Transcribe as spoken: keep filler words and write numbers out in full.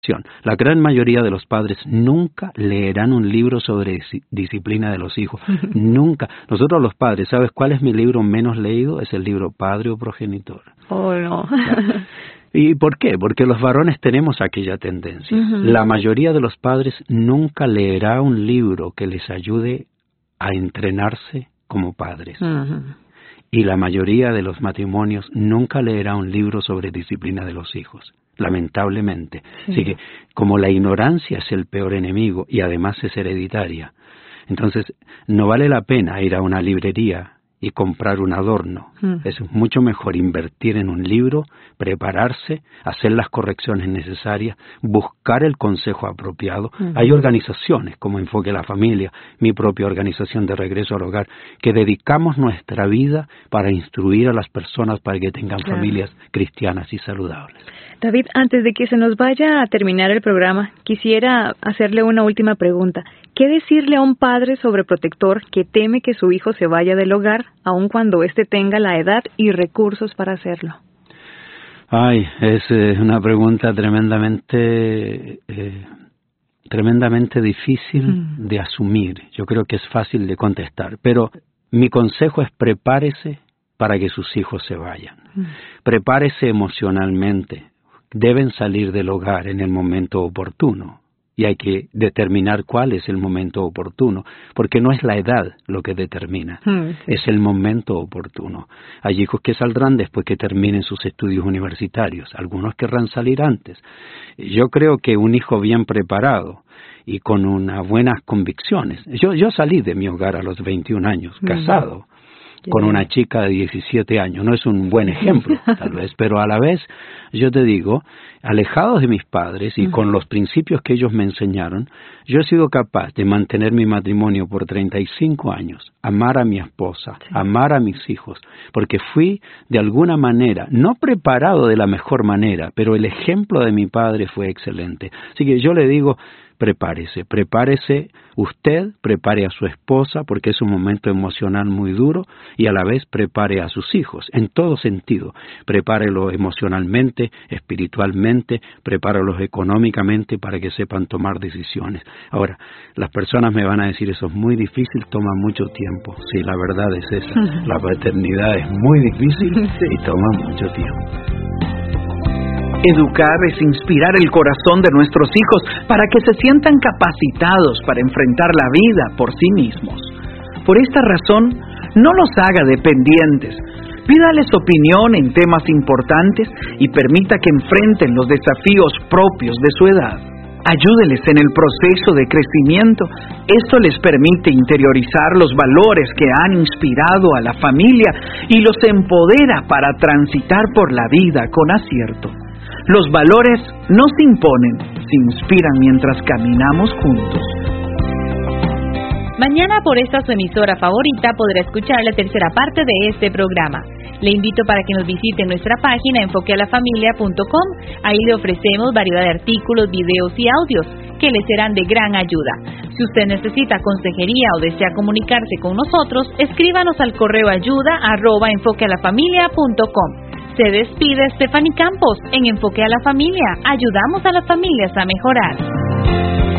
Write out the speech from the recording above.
La gran mayoría de los padres nunca leerán un libro sobre disciplina de los hijos. Nunca. Nosotros los padres, ¿sabes cuál es mi libro menos leído? Es el libro Padre o Progenitor. Oh, no. ¿Y por qué? Porque los varones tenemos aquella tendencia. Uh-huh. La mayoría de los padres nunca leerá un libro que les ayude a entrenarse como padres. Uh-huh. Y la mayoría de los matrimonios nunca leerá un libro sobre disciplina de los hijos. Lamentablemente. Sí. Así que como la ignorancia es el peor enemigo y además es hereditaria, entonces no vale la pena ir a una librería y comprar un adorno. Mm. Es mucho mejor invertir en un libro, prepararse, hacer las correcciones necesarias, buscar el consejo apropiado. Mm. Hay organizaciones como Enfoque a la Familia, mi propia organización de Regreso al Hogar, que dedicamos nuestra vida para instruir a las personas para que tengan claro. familias cristianas y saludables. David, antes de que se nos vaya a terminar el programa, quisiera hacerle una última pregunta. ¿Qué decirle a un padre sobreprotector que teme que su hijo se vaya del hogar, aun cuando éste tenga la edad y recursos para hacerlo? Ay, es eh, una pregunta tremendamente, eh, tremendamente difícil mm. de asumir. Yo creo que es fácil de contestar, pero mi consejo es prepárese para que sus hijos se vayan. Mm. Prepárese emocionalmente. Deben salir del hogar en el momento oportuno. Y hay que determinar cuál es el momento oportuno, porque no es la edad lo que determina, hmm. es el momento oportuno. Hay hijos que saldrán después que terminen sus estudios universitarios, algunos querrán salir antes. Yo creo que un hijo bien preparado y con unas buenas convicciones. Yo, yo salí de mi hogar a los veintiún años, hmm. casado, con una chica de diecisiete años. No es un buen ejemplo, tal vez, pero a la vez, yo te digo, alejados de mis padres y uh-huh. con los principios que ellos me enseñaron, yo he sido capaz de mantener mi matrimonio por treinta y cinco años, amar a mi esposa, sí. amar a mis hijos, porque fui de alguna manera, no preparado de la mejor manera, pero el ejemplo de mi padre fue excelente. Así que yo le digo, prepárese, prepárese usted, prepare a su esposa, porque es un momento emocional muy duro, y a la vez prepare a sus hijos, en todo sentido. Prepárelo emocionalmente, espiritualmente, prepáralos económicamente para que sepan tomar decisiones. Ahora, las personas me van a decir, eso es muy difícil, toma mucho tiempo. Sí, la verdad es esa. La paternidad es muy difícil y toma mucho tiempo. Educar es inspirar el corazón de nuestros hijos para que se sientan capacitados para enfrentar la vida por sí mismos. Por esta razón, no los haga dependientes. Pídales opinión en temas importantes y permita que enfrenten los desafíos propios de su edad. Ayúdeles en el proceso de crecimiento. Esto les permite interiorizar los valores que han inspirado a la familia y los empodera para transitar por la vida con acierto. Los valores no se imponen, se inspiran mientras caminamos juntos. Mañana por esta su emisora favorita podrá escuchar la tercera parte de este programa. Le invito para que nos visite en nuestra página enfoque a la familia punto com. Ahí le ofrecemos variedad de artículos, videos y audios que le serán de gran ayuda. Si usted necesita consejería o desea comunicarse con nosotros, escríbanos al correo ayuda arroba enfoque a la familia punto com. Se despide Stephanie Campos en Enfoque a la Familia. Ayudamos a las familias a mejorar.